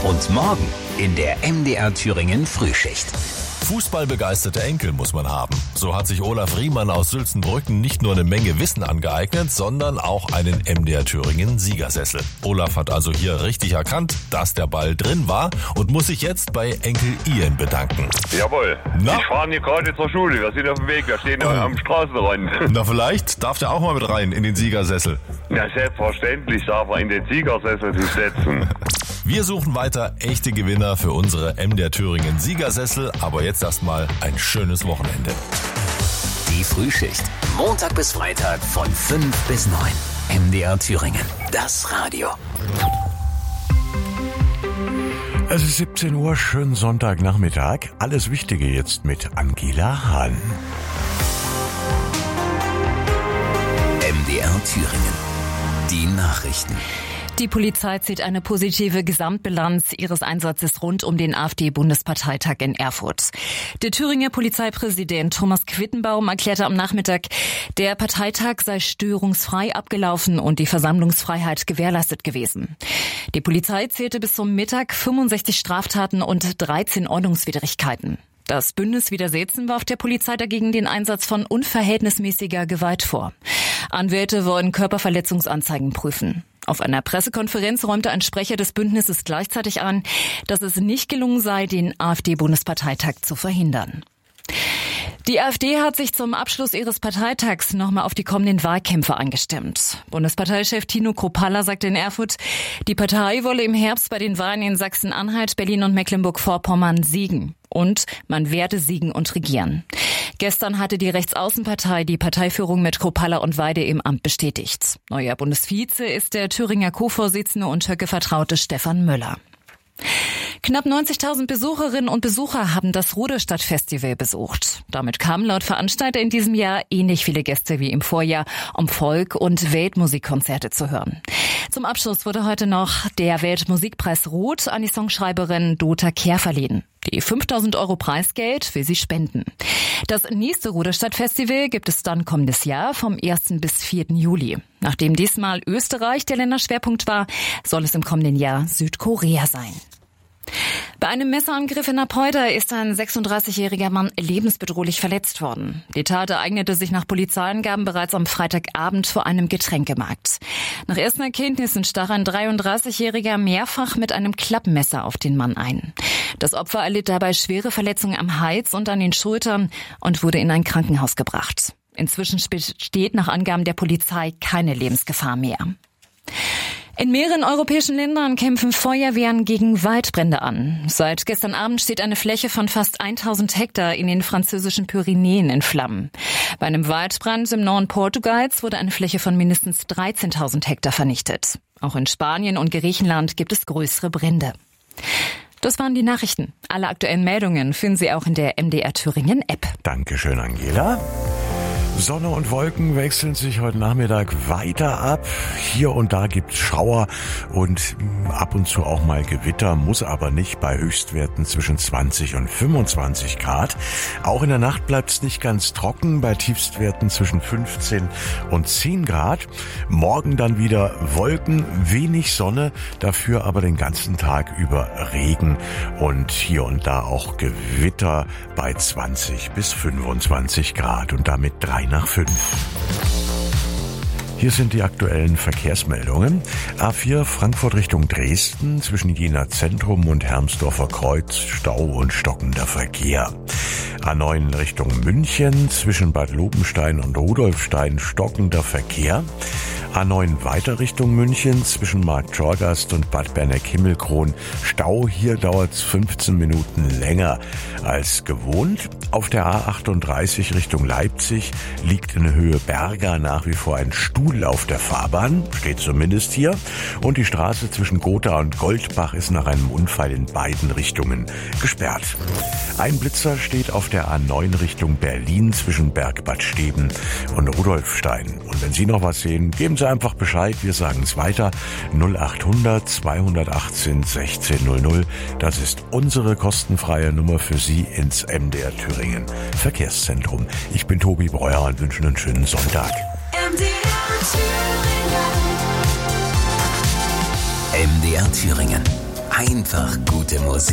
Und morgen in der MDR Thüringen Frühschicht. Fußballbegeisterte Enkel muss man haben. So hat sich Olaf Riemann aus Sülzenbrücken nicht nur eine Menge Wissen angeeignet, sondern auch einen MDR Thüringen Siegersessel. Olaf hat also hier richtig erkannt, dass der Ball drin war und muss sich jetzt bei Enkel Ian bedanken. Jawohl. Na? Ich fahre hier gerade zur Schule. Wir sind auf dem Weg. Wir stehen am Straßenrand. Na, vielleicht darf der auch mal mit rein in den Siegersessel. Na, selbstverständlich darf er in den Siegersessel sich setzen. Wir suchen weiter echte Gewinner für unsere MDR Thüringen Siegersessel, aber jetzt erstmal ein schönes Wochenende. Die Frühschicht. Montag bis Freitag von 5 bis 9. MDR Thüringen. Das Radio. Es ist 17 Uhr, schönen Sonntagnachmittag. Alles Wichtige jetzt mit Angela Hahn. MDR Thüringen. Die Nachrichten. Die Polizei zieht eine positive Gesamtbilanz ihres Einsatzes rund um den AfD-Bundesparteitag in Erfurt. Der Thüringer Polizeipräsident Thomas Quittenbaum erklärte am Nachmittag, der Parteitag sei störungsfrei abgelaufen und die Versammlungsfreiheit gewährleistet gewesen. Die Polizei zählte bis zum Mittag 65 Straftaten und 13 Ordnungswidrigkeiten. Das Bündnis Widersetzen warf der Polizei dagegen den Einsatz von unverhältnismäßiger Gewalt vor. Anwälte wollen Körperverletzungsanzeigen prüfen. Auf einer Pressekonferenz räumte ein Sprecher des Bündnisses gleichzeitig an, dass es nicht gelungen sei, den AfD-Bundesparteitag zu verhindern. Die AfD hat sich zum Abschluss ihres Parteitags nochmal auf die kommenden Wahlkämpfe eingestimmt. Bundesparteichef Tino Kropalla sagte in Erfurt, die Partei wolle im Herbst bei den Wahlen in Sachsen-Anhalt, Berlin und Mecklenburg-Vorpommern siegen. Und man werde siegen und regieren. Gestern hatte die Rechtsaußenpartei die Parteiführung mit Kropalla und Weide im Amt bestätigt. Neuer Bundesvize ist der Thüringer Co-Vorsitzende und Höcke-Vertraute Stefan Müller. Knapp 90.000 Besucherinnen und Besucher haben das Ruderstadt-Festival besucht. Damit kamen laut Veranstalter in diesem Jahr ähnlich viele Gäste wie im Vorjahr, um Volk- und Weltmusikkonzerte zu hören. Zum Abschluss wurde heute noch der Weltmusikpreis Rot an die Songschreiberin Dota Kehr verliehen. Die 5.000 € Preisgeld will sie spenden. Das nächste Ruderstadt-Festival gibt es dann kommendes Jahr vom 1. bis 4. Juli. Nachdem diesmal Österreich der Länderschwerpunkt war, soll es im kommenden Jahr Südkorea sein. Bei einem Messerangriff in Apolda ist ein 36-jähriger Mann lebensbedrohlich verletzt worden. Die Tat ereignete sich nach Polizeiangaben bereits am Freitagabend vor einem Getränkemarkt. Nach ersten Erkenntnissen stach ein 33-jähriger mehrfach mit einem Klappmesser auf den Mann ein. Das Opfer erlitt dabei schwere Verletzungen am Hals und an den Schultern und wurde in ein Krankenhaus gebracht. Inzwischen besteht nach Angaben der Polizei keine Lebensgefahr mehr. In mehreren europäischen Ländern kämpfen Feuerwehren gegen Waldbrände an. Seit gestern Abend steht eine Fläche von fast 1000 Hektar in den französischen Pyrenäen in Flammen. Bei einem Waldbrand im Norden Portugals wurde eine Fläche von mindestens 13.000 Hektar vernichtet. Auch in Spanien und Griechenland gibt es größere Brände. Das waren die Nachrichten. Alle aktuellen Meldungen finden Sie auch in der MDR Thüringen App. Dankeschön, Angela. Sonne und Wolken wechseln sich heute Nachmittag weiter ab. Hier und da gibt's Schauer und ab und zu auch mal Gewitter, muss aber nicht, bei Höchstwerten zwischen 20 und 25 Grad. Auch in der Nacht bleibt's nicht ganz trocken, bei Tiefstwerten zwischen 15 und 10 Grad. Morgen dann wieder Wolken, wenig Sonne, dafür aber den ganzen Tag über Regen und hier und da auch Gewitter bei 20 bis 25 Grad und damit 3 nach 5. Hier sind die aktuellen Verkehrsmeldungen. A4 Frankfurt Richtung Dresden zwischen Jena Zentrum und Hermsdorfer Kreuz Stau und stockender Verkehr. A9 Richtung München zwischen Bad Lobenstein und Rudolfstein stockender Verkehr. A9 weiter Richtung München zwischen Marktschorgast und Bad Berneck-Himmelkron Stau. Hier dauert es 15 Minuten länger als gewohnt. Auf der A38 Richtung Leipzig liegt in Höhe Berga nach wie vor ein Stuhl auf der Fahrbahn, steht zumindest hier. Und die Straße zwischen Gotha und Goldbach ist nach einem Unfall in beiden Richtungen gesperrt. Ein Blitzer steht auf der A9 Richtung Berlin zwischen Bergbad Steben und Rudolfstein. Und wenn Sie noch was sehen, geben Sie einfach Bescheid, wir sagen es weiter. 0800 218 1600. Das ist unsere kostenfreie Nummer für Sie ins MDR Thüringen Verkehrszentrum. Ich bin Tobi Breuer und wünsche einen schönen Sonntag. MDR Thüringen. Einfach gute Musik.